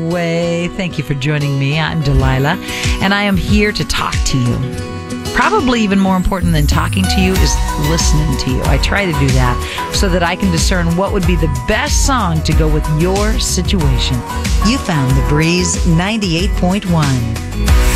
way. Thank you for joining me. I'm Delilah, and I am here to talk to you. Probably even more important than talking to you is listening to you. I try to do that so that I can discern what would be the best song to go with your situation. You found The Breeze 98.1.